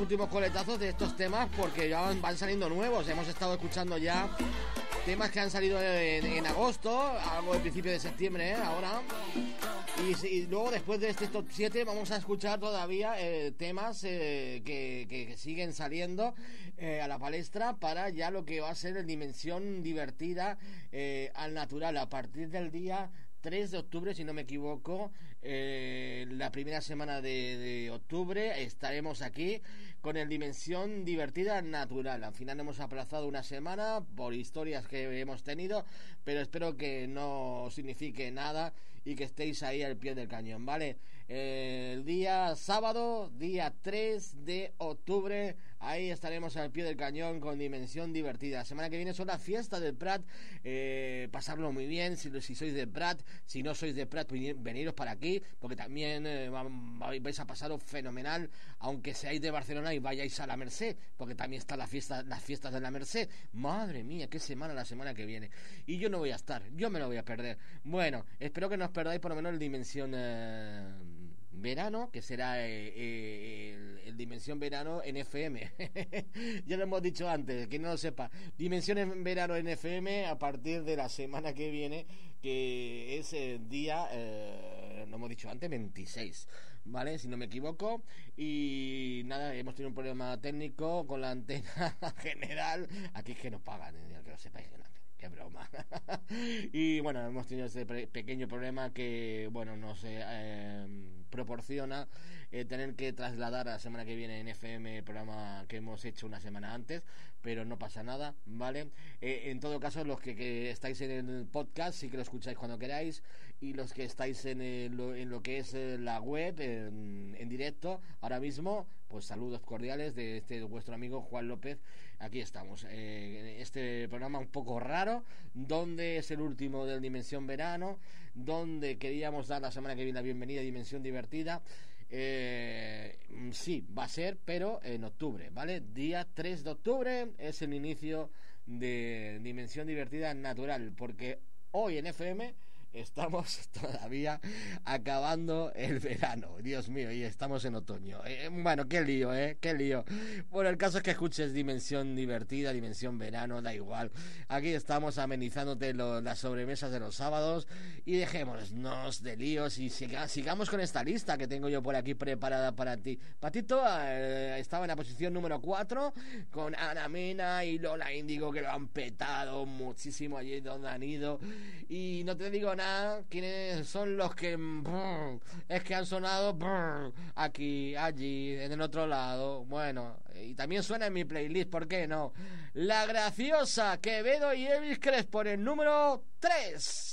últimos coletazos de estos temas porque ya van saliendo nuevos. Hemos estado escuchando ya temas que han salido en agosto, algo de principio de septiembre, ahora. Y luego después de este top 7 vamos a escuchar todavía temas que siguen saliendo a la palestra para ya lo que va a ser en Dimensión Divertida al Natural a partir del día 3 de octubre, si no me equivoco, la primera semana de octubre estaremos aquí con el Dimensión Divertida Natural. Al final hemos aplazado una semana por historias que hemos tenido, pero espero que no signifique nada y que estéis ahí al pie del cañón, ¿vale? El día sábado, día 3 de octubre, ahí estaremos al pie del cañón con Dimensión Divertida. La semana que viene son las fiestas del Prat, pasarlo muy bien si sois del Prat. Si no sois de Prat, veniros para aquí, porque también vais a pasarlo fenomenal, aunque seáis de Barcelona y vayáis a la Merced, porque también están las fiestas de la Merced. Madre mía, qué semana la semana que viene. Y yo no voy a estar, yo me lo voy a perder. Bueno, espero que no os perdáis por lo menos el Dimensión Verano, que será el Dimensión Verano en FM. Ya lo hemos dicho antes, que no lo sepa. Dimensión en Verano en FM a partir de la semana que viene, que es el día, lo hemos dicho antes, 26, ¿vale? Si no me equivoco. Y nada, hemos tenido un problema técnico con la antena general. Aquí es que nos pagan, que lo sepáis, que no. Qué broma. Y bueno, hemos tenido ese pequeño problema que, bueno, nos proporciona tener que trasladar a la semana que viene en FM el programa que hemos hecho una semana antes, pero no pasa nada, ¿vale? En todo caso, los que estáis en el podcast sí que lo escucháis cuando queráis, y los que estáis en lo que es la web en directo ahora mismo, pues saludos cordiales de vuestro amigo Juan López. Aquí estamos, este programa un poco raro, donde es el último del Dimensión Verano, donde queríamos dar la semana que viene la bienvenida a Dimensión Divertida. Sí, va a ser, pero en octubre, ¿vale? Día 3 de octubre es el inicio de Dimensión Divertida Natural, porque hoy en FM estamos todavía acabando el verano, Dios mío, y estamos en otoño. Bueno, qué lío, qué lío. Bueno, el caso es que escuches Dimensión Divertida, Dimensión Verano, da igual. Aquí estamos amenizándote las sobremesas de los sábados y dejémonos de líos y sigamos con esta lista que tengo yo por aquí preparada para ti. Patito estaba en la posición número 4 con Ana Mena y Lola Índigo, que lo han petado muchísimo allí donde han ido, y no te digo nada quiénes son los que es que han sonado aquí, allí, en el otro lado. Bueno, y también suena en mi playlist, ¿por qué no? La Graciosa, Quevedo y Elvis Crespo en el número 3.